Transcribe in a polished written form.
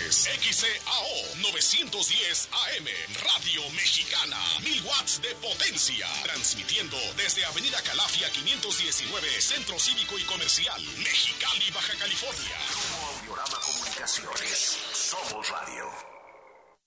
es XCAO 910 AM, Radio Mexicana, 1000 watts de potencia, transmitiendo desde Avenida Calafia 519, Centro Cívico y Comercial, Mexicali, Baja California. Grupo Audiorama Comunicaciones, Somos Radio.